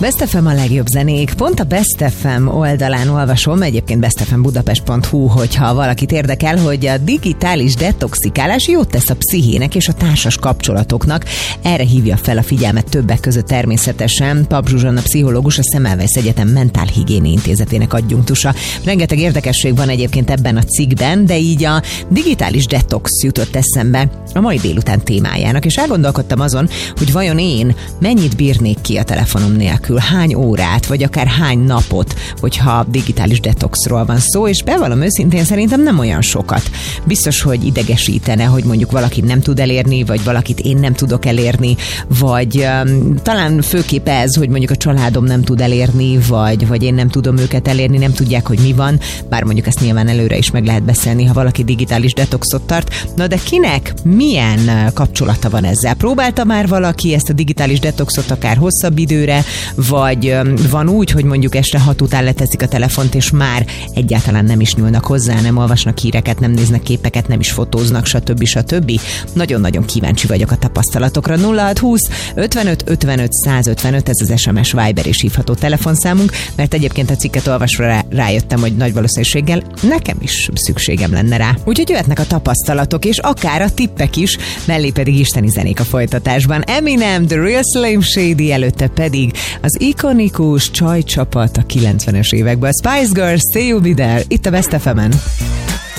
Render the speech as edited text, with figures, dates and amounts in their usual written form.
Best FM a legjobb zenék. Pont a Best FM oldalán olvasom, egyébként bestfmbudapest.hu, hogyha valakit érdekel, hogy a digitális detoxikálás jót tesz a pszichének és a társas kapcsolatoknak. Erre hívja fel a figyelmet többek között természetesen Pap Zsuzsanna pszichológus, a Semmelweis Egyetem Mentálhigiéni Intézetének adjunktusa. Rengeteg érdekesség van egyébként ebben a cikkben, de így a digitális detox jutott eszembe a mai délután témájának, és elgondolkodtam azon, hogy vajon én mennyit bírnék ki a telefonom nélkül, hány órát, vagy akár hány napot, hogyha digitális detoxról van szó, és bevallom őszintén, szerintem nem olyan sokat. Biztos, hogy idegesítene, hogy mondjuk valaki nem tud elérni, vagy valakit én nem tudok elérni, vagy talán főképp ez, hogy mondjuk a családom nem tud elérni, vagy én nem tudom őket elérni, nem tudják, hogy mi van, bár mondjuk ezt nyilván előre is meg lehet beszélni, ha valaki digitális detoxot tart. Na de kinek milyen kapcsolata van ezzel? Próbálta már valaki ezt a digitális detoxot akár hosszabb időre, vagy van úgy, hogy mondjuk este 6 után leteszik a telefont, és már egyáltalán nem is nyúlnak hozzá, nem olvasnak híreket, nem néznek képeket, nem is fotóznak, stb. Nagyon-nagyon kíváncsi vagyok a tapasztalatokra. 0620 55 55 155, ez az SMS, Viber és hívható telefonszámunk, mert egyébként a cikket olvasva rájöttem, hogy nagy valószínűséggel nekem is szükségem lenne rá. Úgyhogy jöhetnek a tapasztalatok, és akár a tippek is, mellé pedig isteni zenék a folytatásban. Eminem, The Real Slim Shady, előtte pedig az ikonikus csajcsapat a 90-es években. Spice Girls, Stay You Be There, itt a Best FM-en.